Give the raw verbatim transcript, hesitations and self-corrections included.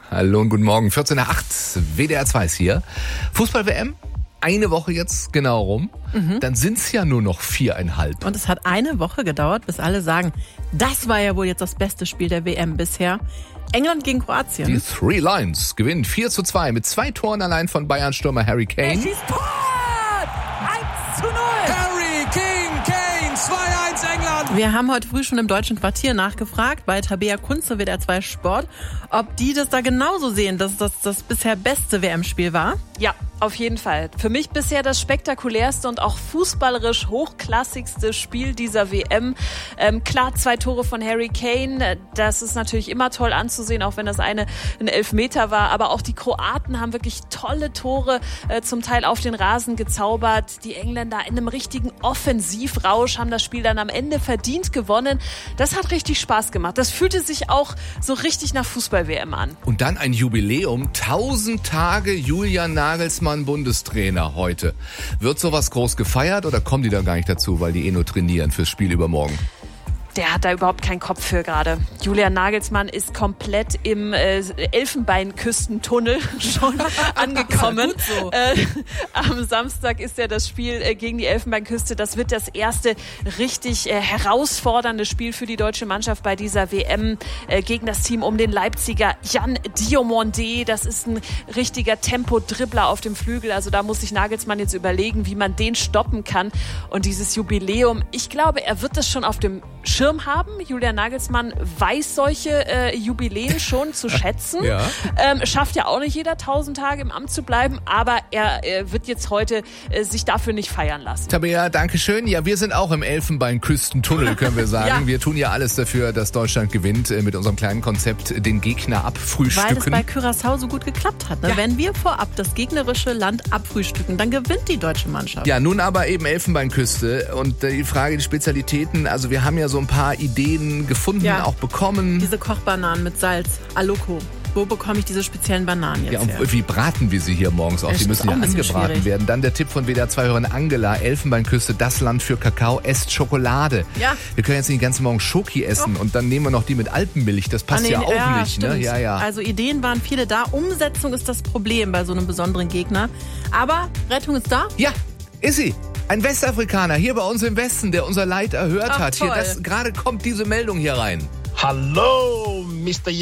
Hallo und guten Morgen. vierzehn Uhr acht, W D R zwei ist hier. Fußball-W M, eine Woche jetzt genau rum. Mhm. Dann sind es ja nur noch viereinhalb. Und es hat eine Woche gedauert, bis alle sagen, das war ja wohl jetzt das beste Spiel der W M bisher. England gegen Kroatien. Die Three Lions gewinnen vier zu zwei mit zwei Toren allein von Bayern-Stürmer Harry Kane. Er schießt Tor! eins zu null! Harry King Kane, zwei eins England! Wir haben heute früh schon im deutschen Quartier nachgefragt, bei Tabea Kunze W D R zwei Sport, ob die das da genauso sehen, dass das das bisher beste W M-Spiel war. Ja, auf jeden Fall. Für mich bisher das spektakulärste und auch fußballerisch hochklassigste Spiel dieser W M. Ähm, klar, zwei Tore von Harry Kane, das ist natürlich immer toll anzusehen, auch wenn das eine ein Elfmeter war. Aber auch die Kroaten haben wirklich tolle Tore äh, zum Teil auf den Rasen gezaubert. Die Engländer in einem richtigen Offensivrausch haben das Spiel dann am Ende verdient gewonnen. Das hat richtig Spaß gemacht. Das fühlte sich auch so richtig nach Fußball-W M an. Und dann ein Jubiläum, tausend Tage Julian Nagelsmann Bundestrainer heute. Wird sowas groß gefeiert oder kommen die da gar nicht dazu, weil die eh nur trainieren fürs Spiel übermorgen? Der hat da überhaupt keinen Kopf für gerade. Julian Nagelsmann ist komplett im äh, Elfenbeinküstentunnel schon angekommen. Gut so. Äh, am Samstag ist ja das Spiel äh, gegen die Elfenbeinküste. Das wird das erste richtig äh, herausfordernde Spiel für die deutsche Mannschaft bei dieser W M äh, gegen das Team um den Leipziger Jan Diomandé. Das ist ein richtiger Tempo-Dribbler auf dem Flügel. Also da muss sich Nagelsmann jetzt überlegen, wie man den stoppen kann. Und dieses Jubiläum, ich glaube, er wird das schon auf dem Schirm haben. Julian Nagelsmann weiß solche äh, Jubiläen schon zu schätzen. Ja. Ähm, schafft ja auch nicht jeder tausend Tage im Amt zu bleiben, aber er äh, wird jetzt heute äh, sich dafür nicht feiern lassen. Tabea, danke schön. Ja, wir sind auch im Elfenbeinküstentunnel, können wir sagen. Ja. Wir tun ja alles dafür, dass Deutschland gewinnt, äh, mit unserem kleinen Konzept den Gegner abfrühstücken. Weil es bei Curaçao so gut geklappt hat. Ne? Ja. Wenn wir vorab das gegnerische Land abfrühstücken, dann gewinnt die deutsche Mannschaft. Ja, nun aber eben Elfenbeinküste und die Frage, die Spezialitäten, also wir haben ja so ein paar Ideen gefunden, Ja. auch bekommen. Diese Kochbananen mit Salz, Aloko. Wo bekomme ich diese speziellen Bananen jetzt Ja, und her? wie braten wir sie hier morgens auf? Das Die ist müssen auch ja ein bisschen angebraten schwierig. werden. Dann der Tipp von W D R zwei-Hörerin Angela, Elfenbeinküste, das Land für Kakao, esst Schokolade. Ja. Wir können jetzt nicht den ganzen Morgen Schoki essen und dann nehmen wir noch die mit Alpenmilch. Das passt Ah, nee, ja auch ja, nicht. Ne? stimmt. Ja, ja. Also Ideen waren viele da. Umsetzung ist das Problem bei so einem besonderen Gegner. Aber Rettung ist da. Ja, ist sie. Ein Westafrikaner hier bei uns im Westen, der unser Leid erhört Ach, hat. Hier, toll. das, gerade kommt diese Meldung hier rein. Hallo, Mister